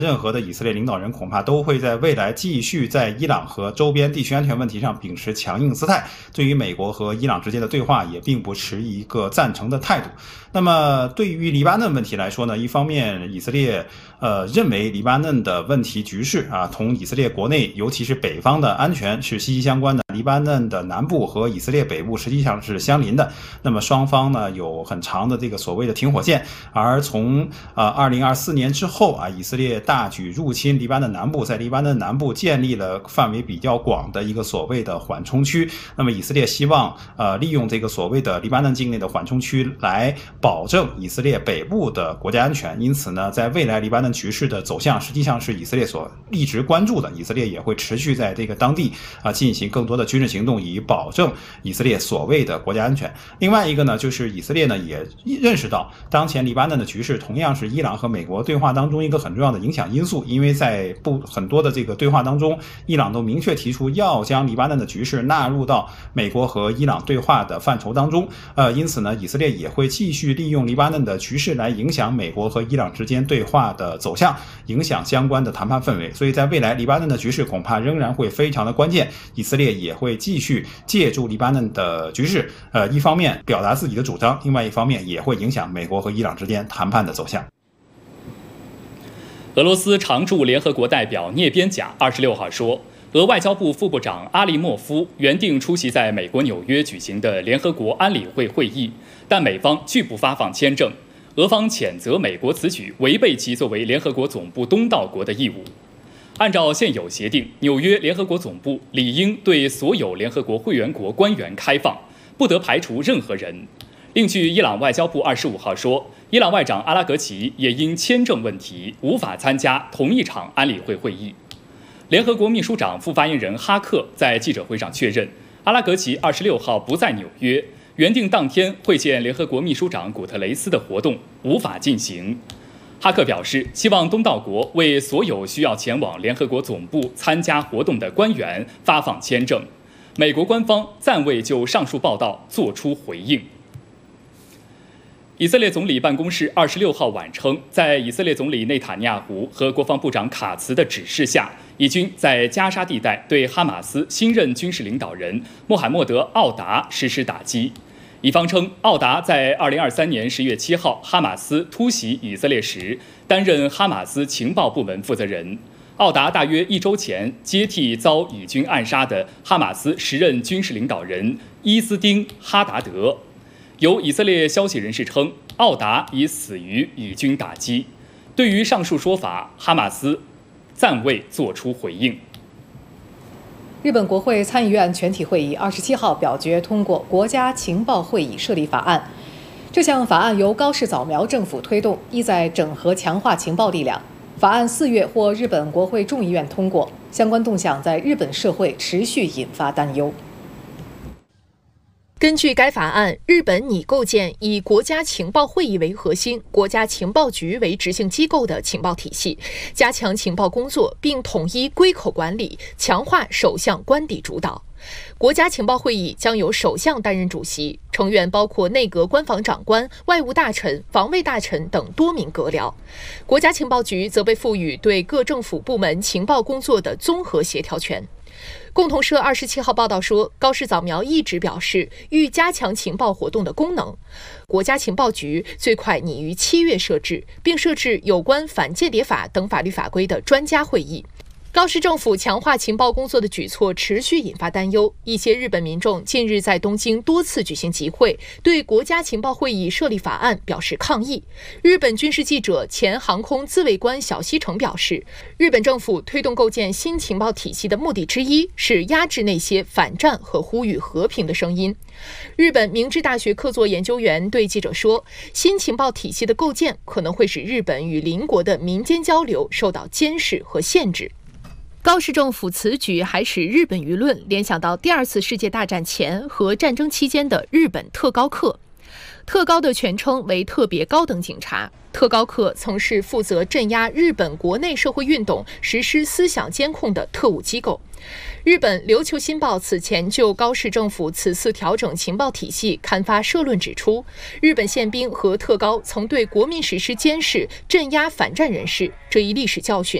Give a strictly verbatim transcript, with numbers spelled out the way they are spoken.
任何的以色列领导人恐怕都会在未来继续在伊朗和周边地区安全问题上秉持强硬姿态，对于美国和伊朗之间的对话也并不持一个赞成的态度。那么对于黎巴嫩问题来说呢，一方面以色列呃认为黎巴嫩的问题局势啊同以色列国内尤其是北方的安全是息息相关的，黎巴嫩的南部和以色列北部实际上是相邻的，那么双方呢有很长的这个所谓的停火线，而从呃二零二四年之后啊，以色列大举入侵黎巴嫩南部，在黎巴嫩南部建立了范围比较广的一个所谓的缓冲区。那么以色列希望呃利用这个所谓的黎巴嫩境内的缓冲区来保证以色列北部的国家安全。因此呢，在未来黎巴嫩局势的走向实际上是以色列所一直关注的，以色列也会持续在这个当地啊进行更多的军事行动，以保证以色列所谓的国家安全。另外一个呢，就是以色列呢也认识到当前黎巴嫩的局势同样是伊朗和美国对话当中一个很重要的影响因素，因为在不很多的这个对话当中，伊朗都明确提出要将黎巴嫩的局势纳入到美国和伊朗对话的范畴当中。呃，因此呢，以色列也会继续利用黎巴嫩的局势来影响美国和伊朗之间对话的走向，影响相关的谈判氛围。所以在未来黎巴嫩的局势恐怕仍然会非常的关键，以色列也会继续借助黎巴嫩的局势，呃，一方面表达自己的主张，另外一方面也会影响美国和伊朗之间谈判的走向。 俄罗斯常驻联合国代表聂边贾二十六号说，俄外交部副部长阿利莫夫原定出席在美国纽约举行的联合国安理会会议，但美方拒不发放签证，俄方谴责美国此举违背其作为联合国总部东道国的义务。按照现有协定，纽约联合国总部理应对所有联合国会员国官员开放，不得排除任何人。另据伊朗外交部二十五号说，伊朗外长阿拉格齐也因签证问题无法参加同一场安理会会议。联合国秘书长副发言人哈克在记者会上确认，阿拉格齐二十六号不在纽约，原定当天会见联合国秘书长古特雷斯的活动无法进行。哈克表示，希望东道国为所有需要前往联合国总部参加活动的官员发放签证。美国官方暂未就上述报道作出回应。以色列总理办公室二十六号晚称，在以色列总理内塔尼亚胡和国防部长卡茨的指示下，以军在加沙地带对哈马斯新任军事领导人穆罕默德·奥达实施打击。以方称，奥达在二零二三年十月七号哈马斯突袭以色列时，担任哈马斯情报部门负责人。奥达大约一周前接替遭以军暗杀的哈马斯时任军事领导人伊斯丁·哈达德。有以色列消息人士称，奥达已死于以军打击。对于上述说法，哈马斯暂未作出回应。 日本国会参议院全体会议二十七号表决通过国家情报会议设立法案。这项法案由高市早苗政府推动，意在整合强化情报力量。法案四月获日本国会众议院通过，相关动向在日本社会持续引发担忧。 根据该法案，日本拟构建以国家情报会议为核心、国家情报局为执行机构的情报体系，加强情报工作，并统一归口管理，强化首相官邸主导。国家情报会议将由首相担任主席，成员包括内阁官房长官、外务大臣、防卫大臣等多名阁僚。国家情报局则被赋予对各政府部门情报工作的综合协调权。共同社二十七号报道说，高市早苗一直表示欲加强情报活动的功能。国家情报局最快拟于七月设置，并设置有关反间谍法等法律法规的专家会议。高市政府强化情报工作的举措持续引发担忧，一些日本民众近日在东京多次举行集会，对国家情报会议设立法案表示抗议。日本军事记者、前航空自卫官小西成表示，日本政府推动构建新情报体系的目的之一是压制那些反战和呼吁和平的声音。日本明治大学客座研究员对记者说，新情报体系的构建可能会使日本与邻国的民间交流受到监视和限制。高市政府此举还使日本舆论联想到第二次世界大战前和战争期间的日本特高课。特高的全称为特别高等警察， 特高课曾是负责镇压日本国内社会运动、实施思想监控的特务机构。日本琉球新报此前就高市政府此次调整情报体系刊发社论指出，日本宪兵和特高曾对国民实施监视、镇压反战人士，这一历史教训